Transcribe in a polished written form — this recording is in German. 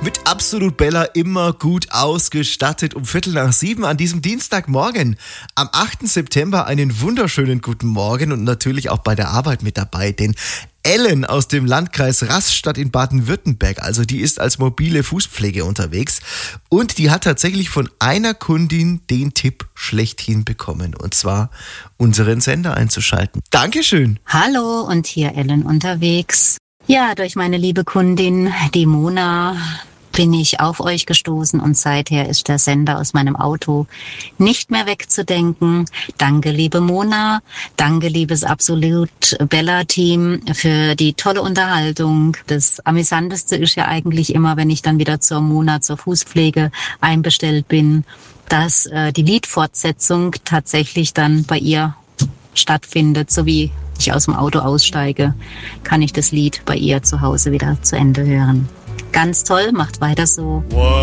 Mit Absolut Bella immer gut ausgestattet um 6:45 an diesem Dienstagmorgen. Am 8. September einen wunderschönen guten Morgen und natürlich auch bei der Arbeit mit dabei, denn Ellen aus dem Landkreis Rastatt in Baden-Württemberg, also die ist als mobile Fußpflege unterwegs und die hat tatsächlich von einer Kundin den Tipp schlechthin bekommen, und zwar unseren Sender einzuschalten. Dankeschön. Hallo, und hier Ellen unterwegs. Ja, durch meine liebe Kundin, die Mona, bin ich auf euch gestoßen und seither ist der Sender aus meinem Auto nicht mehr wegzudenken. Danke, liebe Mona. Danke, liebes Absolut Bella-Team, für die tolle Unterhaltung. Das Amüsanteste ist ja eigentlich immer, wenn ich dann wieder zur Mona, zur Fußpflege einbestellt bin, dass die Liedfortsetzung tatsächlich dann bei ihr stattfindet, so wie ich aus dem Auto aussteige, kann ich das Lied bei ihr zu Hause wieder zu Ende hören. Ganz toll, macht weiter so.